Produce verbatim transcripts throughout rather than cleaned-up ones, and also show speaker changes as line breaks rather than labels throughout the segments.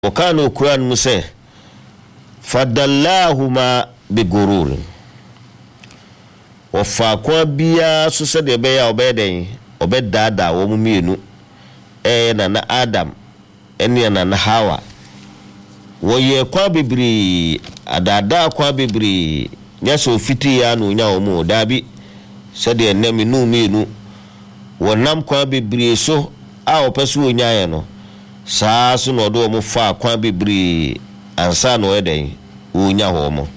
وكانوا قرآن مسه فدلاهما بغرور وفاقوا بيا سوسه de be ya obeden obedada wo mumienu eh na na Adam ene na na Hawa wo ye kwa bibiri adada kwa bibiri nyaso fiti ya no nya wo mu dabi se de na minu mienu wonam kwa bibiri so a opesu onyaye no saa so no do mo fa kwa bibiri ansa no eden onya ho mo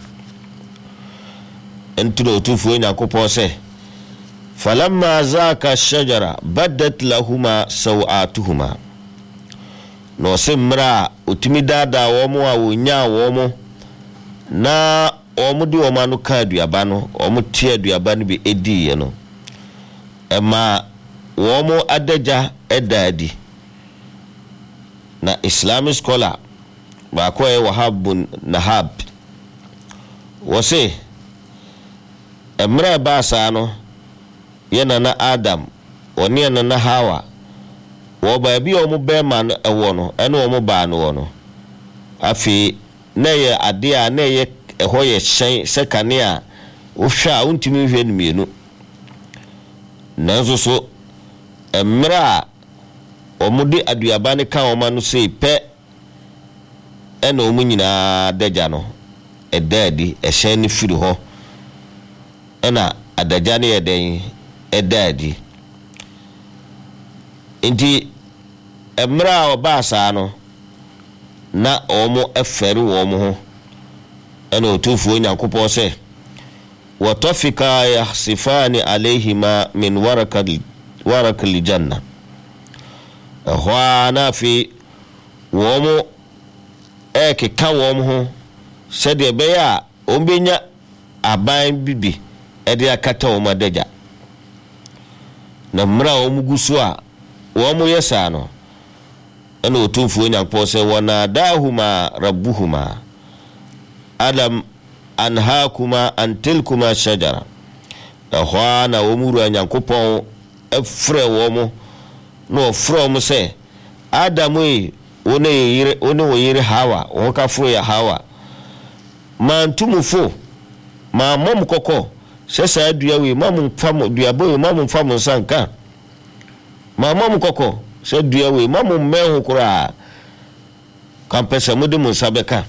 entro tufu Nyankopon se falamma zaka shajara badat lahuma sawatuhuma no semra utimi dada wo mo a wonya wo mo na omo di omo anu ka aduaba no omo tie aduaba no bi edi ye no ema wo mo adaja edadi na Islamic scholar ba ko e Wahab Nahab wose emre ba sa no yana na Adam oni yana na Hawa wo ba bi o mu be ma no ewo no ene o mu ba no no afi na ye ade a na ye eho ye hyen sekane a wo hwa untimi hwe nmienu nanzo so emre a omudi aduaba ne ka oma no sei pe ena omu nyina adaja no edadi ehyen ni firi ho ena adaja ne yeden edadi enti emra obasa no na omo efere wo mo ho ena otufu Nyankopon se watafika yahsifani alayhima min warakal warakal janna ahwa fi womo eke ka wom ho sede be ya ombenya aban bibi ede akata wo madaja na mra wo mugusu a wo mo yesa no ena otumfu Nyankopon se wana dahuma rabbuhuma alam anhaakuma antilkuma shajara ahwa na wo muru Nyankopon efre wo mo no from say Adam we one yire one wo yire Hawa wo ka fro ya Hawa man tumufo ma mom kokko sesa adua we mam fam dua boy mam fam sanka ma mom kokko se dua we mam mehu kura kampesa mudu musabeka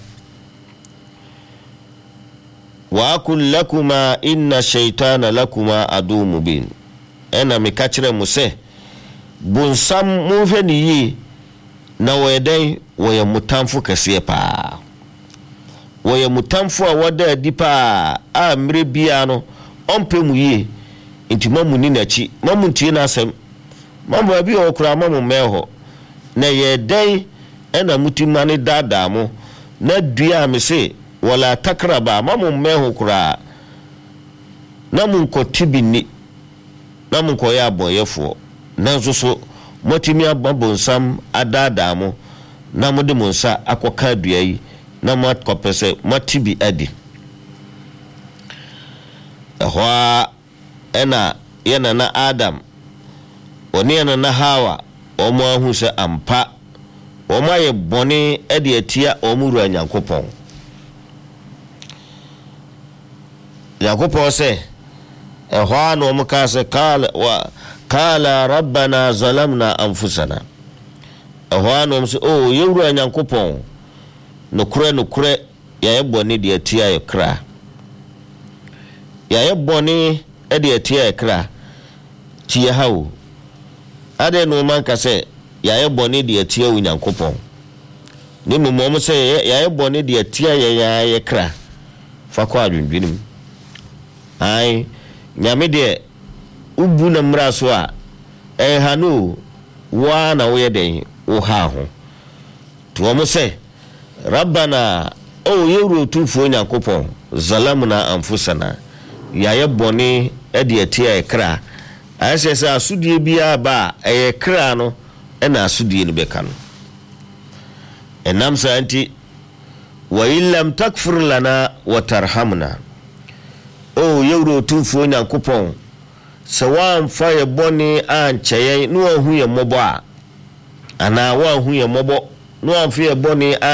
wa akul lakuma inna shaytana lakuma adu mubin ena mikachire muse bunsam mu fe ni yi na wedai woye mutamfu kase pa woye mutamfu a wada dipa a mre bia no ompe mu yi nti mamu ni nachi mamu nti na asem mamu abi okura mamu meho na yedai ena mutima ne dada mo na dua me se wala takraba mamu meho kura na mun ko tibini na mun ko ya boyefo nanso so motimi ababonsam adada mo na mode monsa akoka dua yi na matkopese matibi adi ehwa ena yana na Adam oni yana na Hawa omo ahu se ampa omo aye boni edi atia omuru Nyankopon Nyankopon se ehwa no muka se kala wa kala rabbana zalamna anfusana ahwano mse oh yewura Nyankopon nokure nokure ya yeboni de atia yekra ya yeboni e de atia yekra tie hawo ade no man ka se ya yeboni de atia wu Nyankopon ni mmom se ya yeboni de atia ya yekra fa kwa adwendwenim ai nyame de ubu na mra so a eh hanu wa na wo yeden wo ha ho to mo se rabbana o yewro tufu Nyankopon zalamna anfusana ya yeboni ede atia ekra ayese asudie bia ba ekra no ena asudie no beka no enam sa anti wa illam takfur lana wa tarhamna o yewro tufu Nyankopon sawan faye boni an chaye no hu ye mobo a ana wa hu ye mobo no amfe boni